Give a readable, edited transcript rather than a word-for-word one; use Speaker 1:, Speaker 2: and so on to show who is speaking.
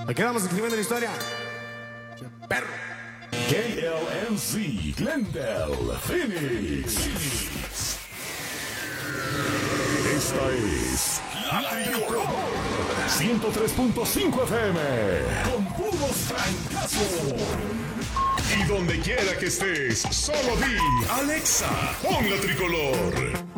Speaker 1: Aquí vamos escribiendo la historia. Perro.
Speaker 2: KLNC, Glendale, Phoenix. Esta es La Tricolor 103.5 FM con puros francazos. Y donde quiera que estés, solo di Alexa, pon La Tricolor.